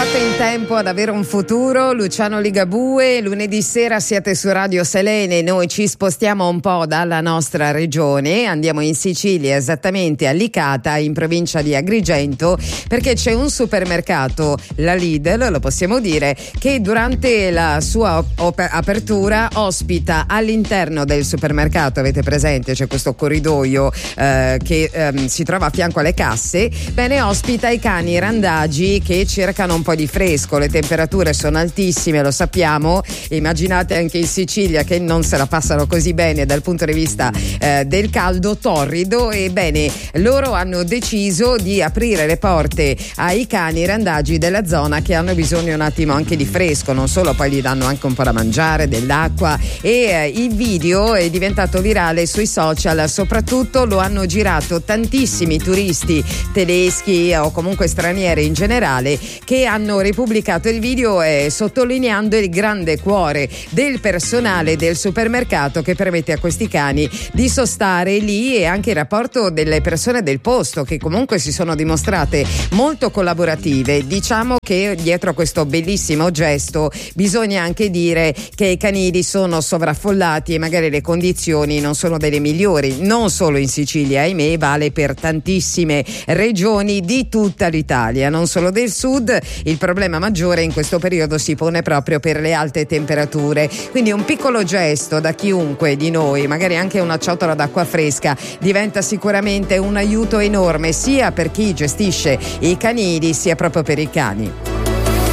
fatto in tempo ad avere un futuro. Luciano Ligabue, lunedì sera siete su Radio Selene, noi ci spostiamo un po' dalla nostra regione, andiamo in Sicilia, esattamente a Licata, in provincia di Agrigento, perché c'è un supermercato, la Lidl, lo possiamo dire, che durante la sua apertura ospita all'interno del supermercato, avete presente, c'è questo corridoio che si trova a fianco alle casse, bene, ospita i cani randagi che cercano un po' di fresco. Le temperature sono altissime, lo sappiamo, immaginate anche in Sicilia che non se la passano così bene dal punto di vista del caldo torrido. Ebbene, loro hanno deciso di aprire le porte ai cani randagi della zona che hanno bisogno un attimo anche di fresco, non solo, poi gli danno anche un po' da mangiare, dell'acqua, e il video è diventato virale sui social, soprattutto lo hanno girato tantissimi turisti tedeschi o comunque stranieri in generale, che hanno ripubblicato il video sottolineando il grande cuore del personale del supermercato che permette a questi cani di sostare lì, e anche il rapporto delle persone del posto che comunque si sono dimostrate molto collaborative. Diciamo che dietro a questo bellissimo gesto bisogna anche dire che i canili sono sovraffollati e magari le condizioni non sono delle migliori, non solo in Sicilia, ahimè, vale per tantissime regioni di tutta l'Italia, non solo del sud. Il problema maggiore in questo periodo si pone proprio per le alte temperature, quindi un piccolo gesto da chiunque di noi, magari anche una ciotola d'acqua fresca, diventa sicuramente un aiuto enorme sia per chi gestisce i canili sia proprio per i cani.